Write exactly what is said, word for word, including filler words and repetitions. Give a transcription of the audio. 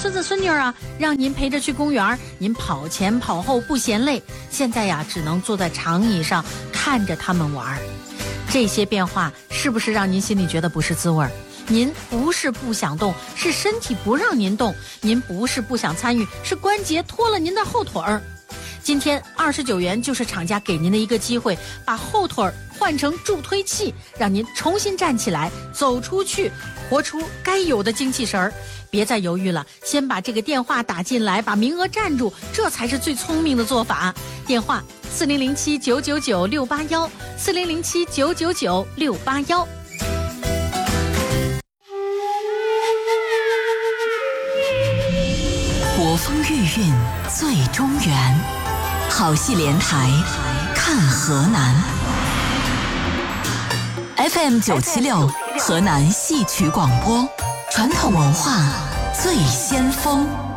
孙子孙女啊，让您陪着去公园，您跑前跑后不嫌累。现在呀，只能坐在长椅上看着他们玩。这些变化是不是让您心里觉得不是滋味？您不是不想动，是身体不让您动；您不是不想参与，是关节拖了您的后腿儿。今天二十九元就是厂家给您的一个机会，把后腿儿换成助推器，让您重新站起来，走出去，活出该有的精气神儿。别再犹豫了，先把这个电话打进来，把名额占住，这才是最聪明的做法。电话四零零七九九九六八幺，四零零七九九九六八幺。 国风韵韵最中原，好戏连台看河南。F M 九七六河南戏曲广播，传统文化最先锋。